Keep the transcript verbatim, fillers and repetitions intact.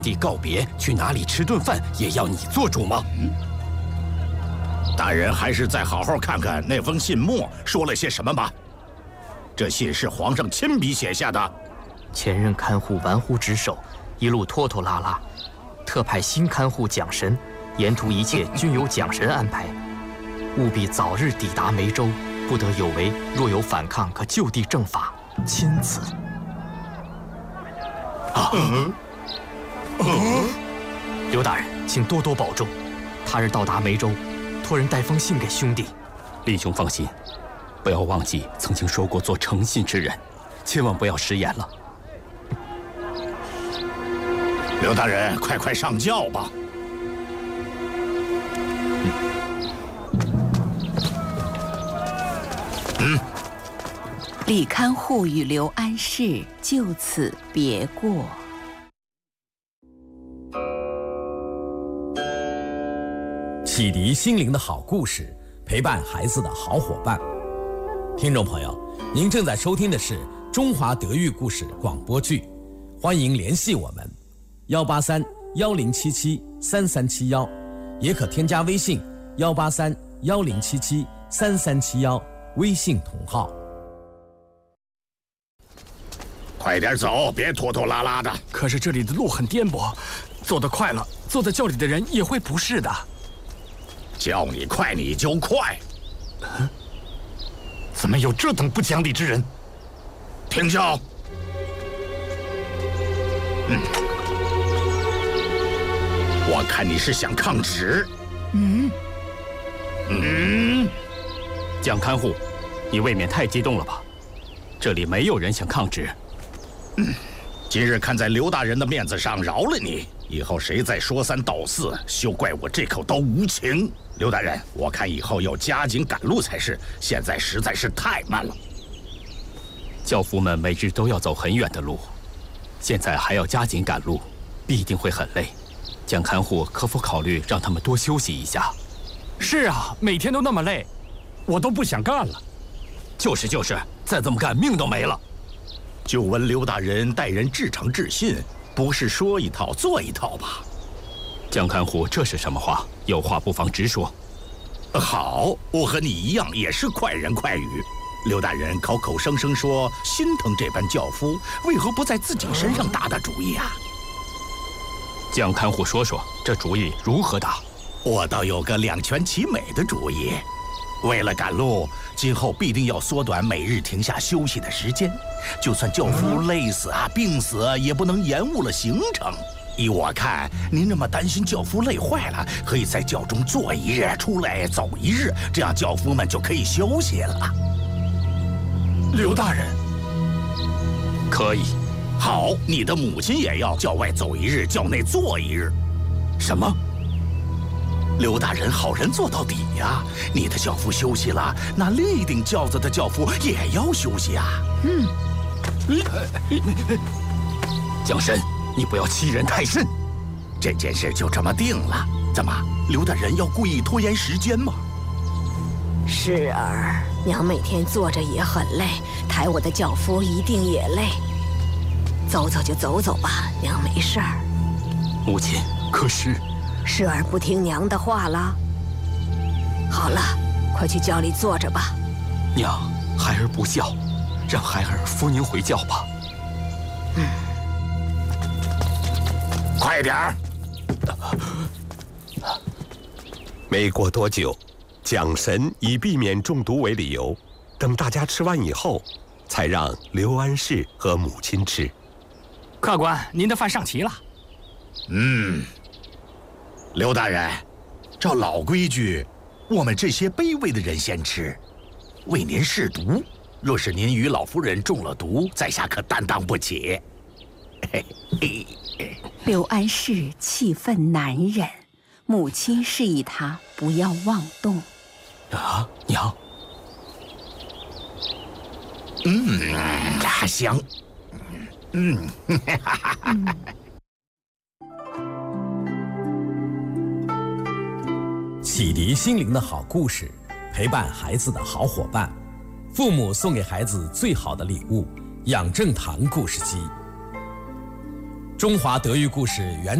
弟告别，去哪里吃顿饭也要你做主吗？ 嗯，大人还是再好好看看那封信末说了些什么吧。这信是皇上亲笔写下的。 前任看护玩忽职守，一路拖拖拉拉，特派新看护蒋神，沿途一切均由蒋神安排，务必早日抵达梅州，不得有违。若有反抗，可就地正法。钦此。啊！嗯嗯、刘大人，请多多保重。他日到达梅州，托人带封信给兄弟。 李兄放心，不要忘记曾经说过做诚信之人，千万不要食言了。 刘大人，快快上轿吧。嗯。 李看护与刘安世就此别过。 启迪心灵的好故事，陪伴孩子的好伙伴。听众朋友，您正在收听的是中华德育故事广播剧，欢迎联系我们幺八三幺零七七三三七幺，也可添加微信幺八三幺零七七三三七幺，微信同号。 快点走，别拖拖拉拉的。 可是这里的路很颠簸，走得快了，坐在轿里的人也会不适的。 叫你快你就快。 嗯，怎么有这等不讲理之人？ 停轿。嗯，我看你是想抗旨。 嗯嗯， 蒋看护，你未免太激动了吧？这里没有人想抗旨。 嗯，今日看在刘大人的面子上饶了你，以后谁再说三道四，休怪我这口刀无情。刘大人，我看以后要加紧赶路才是，现在实在是太慢了。 轿夫们每日都要走很远的路，现在还要加紧赶路，必定会很累。蒋看护可否考虑让他们多休息一下？ 是啊，每天都那么累，我都不想干了。 就是就是，再这么干命都没了。 就闻刘大人待人至诚至信，不是说一套做一套吧？ 蒋看护，这是什么话？有话不妨直说。 好，我和你一样也是快人快语。刘大人口口声声说心疼这班轿夫，为何不在自己身上打打主意啊？ 蒋看护说说，这主意如何打？ 我倒有个两全其美的主意。为了赶路，今后必定要缩短每日停下休息的时间，就算轿夫累死啊、病死，也不能延误了行程。依我看，您那么担心轿夫累坏了，可以在轿中坐一日，出来走一日，这样轿夫们就可以休息了。 刘大人， 可以。 好，你的母亲也要轿外走一日，轿内坐一日。 什么？ 刘大人好人做到底呀！你的轿夫休息了，那另一顶轿子的轿夫也要休息啊。 嗯， 蒋神，你不要欺人太甚。 这件事就这么定了。怎么，刘大人要故意拖延时间吗？ 是儿，娘每天坐着也很累，抬我的轿夫一定也累。走走就走走吧，娘没事儿。 母亲，可是。 是儿不听娘的话了。好了，快去轿里坐着吧。 娘，孩儿不孝，让孩儿扶您回轿吧。 嗯， 快点儿。 没过多久，蒋神以避免中毒为理由，等大家吃完以后，才让刘安世和母亲吃。 客官，您的饭上齐了。 嗯。刘大人，照老规矩，我们这些卑微的人先吃，为您试毒。若是您与老夫人中了毒，在下可担当不起。 刘安世气愤难忍，母亲示意他不要妄动。 啊，娘。 嗯，还香。嗯，嗯启迪心灵的好故事，陪伴孩子的好伙伴。父母送给孩子最好的礼物——养正堂故事机。 中华德育故事原